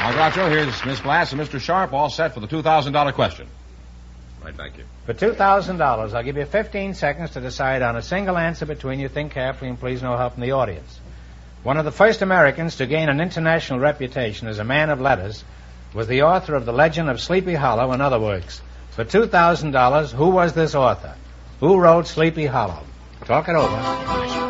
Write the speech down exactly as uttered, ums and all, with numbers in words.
Now, Groucho, here's Miss Glass and Mister Sharp all set for the two thousand dollars question. Right back here. For two thousand dollars, I'll give you fifteen seconds to decide on a single answer between you. Think carefully and please no help from the audience. One of the first Americans to gain an international reputation as a man of letters was the author of The Legend of Sleepy Hollow and other works. For two thousand dollars, who was this author? Who wrote Sleepy Hollow? Talk it over.